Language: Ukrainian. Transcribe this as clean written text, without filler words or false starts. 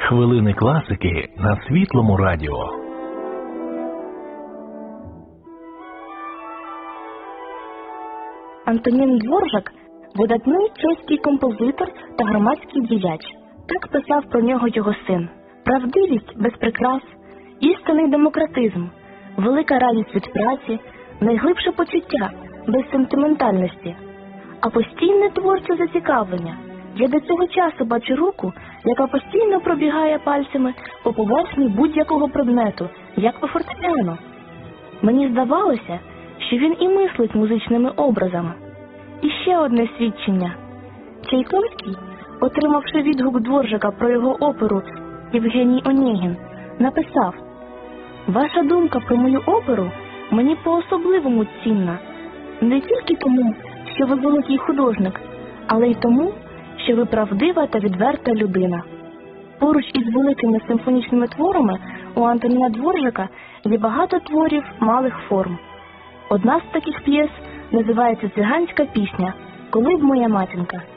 Хвилини класики на Світлому радіо. Антонін Дворжак – видатний чеський композитор та громадський діяч. Так писав про нього його син. Правдивість без прикрас, істинний демократизм, велика радість від праці, найглибше почуття без сентиментальності, а постійне творче зацікавлення. Я до цього часу бачу руку, яка постійно пробігає пальцями по поверхні будь-якого предмету, як по фортепіано. Мені здавалося, що він і мислить музичними образами. І ще одне свідчення. Чайковський, отримавши відгук Дворжака про його оперу «Євгеній Онєгін», написав: «Ваша думка про мою оперу мені по-особливому цінна. Не тільки тому, що ви великий художник, але й тому, що ви правдива та відверта людина». Поруч із великими симфонічними творами у Антоніна Дворжака є багато творів малих форм. Одна з таких п'єс називається «Циганська пісня. Коли б моя матінка».